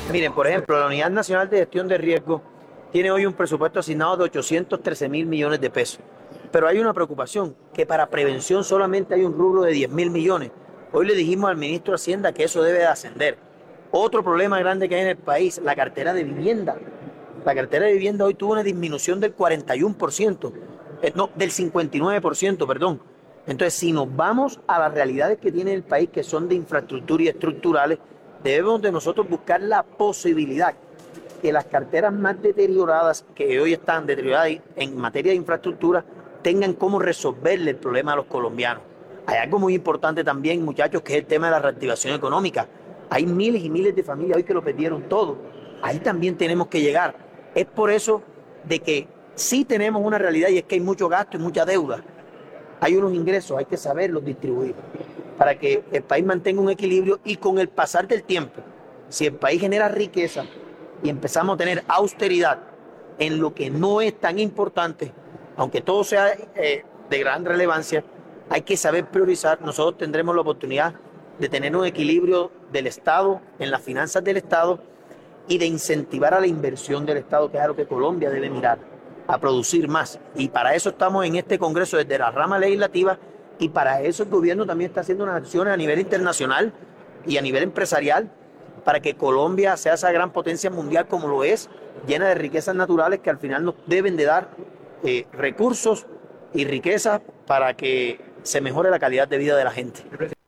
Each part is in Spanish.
Miren, por ejemplo, la Unidad Nacional de Gestión de Riesgo tiene hoy un presupuesto asignado de 813.000 millones de pesos. Pero hay una preocupación, que para prevención solamente hay un rubro de 10.000 millones. Hoy le dijimos al ministro de Hacienda que eso debe de ascender. Otro problema grande que hay en el país, la cartera de vivienda. La cartera de vivienda hoy tuvo una disminución del 41%, del 59%, perdón. Entonces, si nos vamos a las realidades que tiene el país, que son de infraestructura y estructurales, debemos de nosotros buscar la posibilidad que las carteras más deterioradas, que hoy están deterioradas en materia de infraestructura, tengan cómo resolverle el problema a los colombianos. Hay algo muy importante también, muchachos, que es el tema de la reactivación económica. Hay miles y miles de familias hoy que lo perdieron todo. Ahí también tenemos que llegar. Es por eso de que sí tenemos una realidad, y es que hay mucho gasto y mucha deuda. Hay unos ingresos, hay que saberlos distribuir para que el país mantenga un equilibrio, y con el pasar del tiempo, si el país genera riqueza y empezamos a tener austeridad en lo que no es tan importante, aunque todo sea de gran relevancia, hay que saber priorizar. Nosotros tendremos la oportunidad de tener un equilibrio del Estado, en las finanzas del Estado, y de incentivar a la inversión del Estado, que es algo que Colombia debe mirar, a producir más. Y para eso estamos en este Congreso desde la rama legislativa, y para eso el gobierno también está haciendo unas acciones a nivel internacional y a nivel empresarial, para que Colombia sea esa gran potencia mundial como lo es, llena de riquezas naturales que al final nos deben de dar recursos y riquezas para que se mejore la calidad de vida de la gente.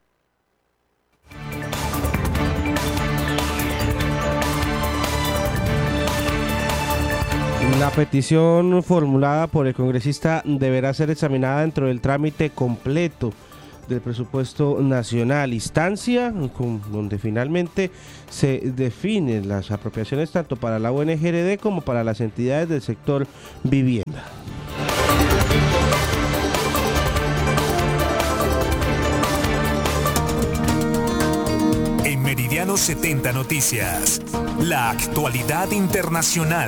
La petición formulada por el congresista deberá ser examinada dentro del trámite completo del presupuesto nacional, instancia donde finalmente se definen las apropiaciones tanto para la UNGRD como para las entidades del sector vivienda. En Meridiano 70 Noticias, la actualidad internacional.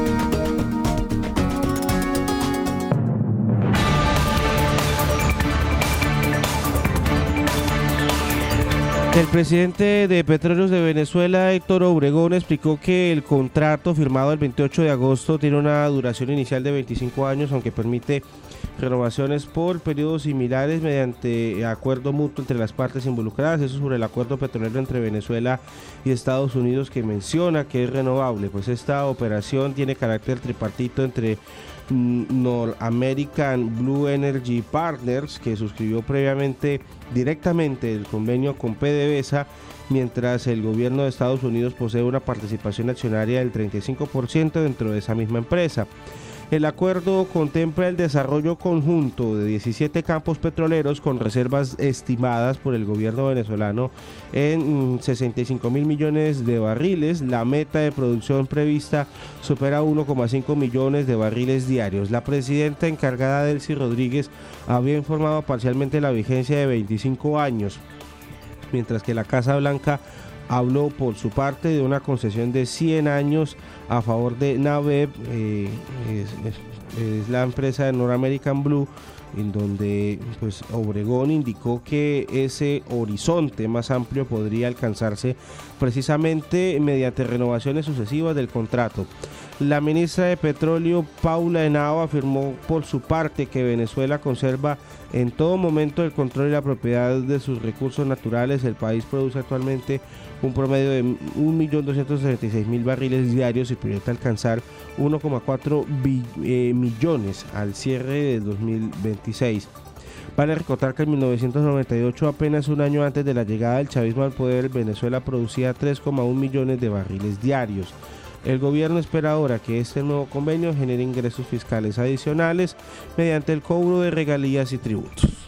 El presidente de Petróleos de Venezuela, Héctor Obregón, explicó que el contrato firmado el 28 de agosto tiene una duración inicial de 25 años, aunque permite renovaciones por periodos similares mediante acuerdo mutuo entre las partes involucradas. Eso sobre el acuerdo petrolero entre Venezuela y Estados Unidos, que menciona que es renovable. Pues esta operación tiene carácter tripartito entre North American Blue Energy Partners, que suscribió previamente directamente el convenio con PDVSA, mientras el gobierno de Estados Unidos posee una participación accionaria del 35% dentro de esa misma empresa. El acuerdo contempla el desarrollo conjunto de 17 campos petroleros con reservas estimadas por el gobierno venezolano en 65.000 millones de barriles. La meta de producción prevista supera 1,5 millones de barriles diarios. La presidenta encargada, Delcy Rodríguez, había informado parcialmente la vigencia de 25 años, mientras que la Casa Blanca habló por su parte de una concesión de 100 años a favor de NAVEB, es la empresa de North American Blue, en donde pues Obregón indicó que ese horizonte más amplio podría alcanzarse precisamente mediante renovaciones sucesivas del contrato. La ministra de Petróleo, Paula Henao, afirmó por su parte que Venezuela conserva en todo momento el control y la propiedad de sus recursos naturales. El país produce actualmente un promedio de 1.266.000 barriles diarios y proyecta alcanzar 1,4 millones al cierre de 2026. Vale recordar que en 1998, apenas un año antes de la llegada del chavismo al poder, Venezuela producía 3,1 millones de barriles diarios. El gobierno espera ahora que este nuevo convenio genere ingresos fiscales adicionales mediante el cobro de regalías y tributos.